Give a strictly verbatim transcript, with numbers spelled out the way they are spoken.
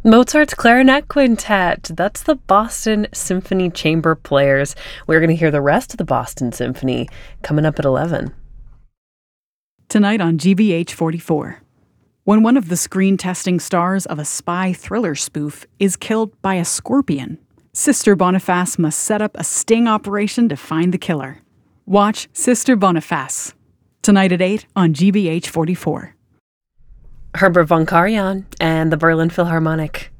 Mozart's Clarinet Quintet. That's the Boston Symphony Chamber Players. We're going to hear the rest of the Boston Symphony coming up at eleven. Tonight on G B H forty-four. When one of the screen testing stars of a spy thriller spoof is killed by a scorpion, Sister Boniface must set up a sting operation to find the killer. Watch Sister Boniface. Tonight at eight on G B H forty-four. Herbert von Karajan and the Berlin Philharmonic.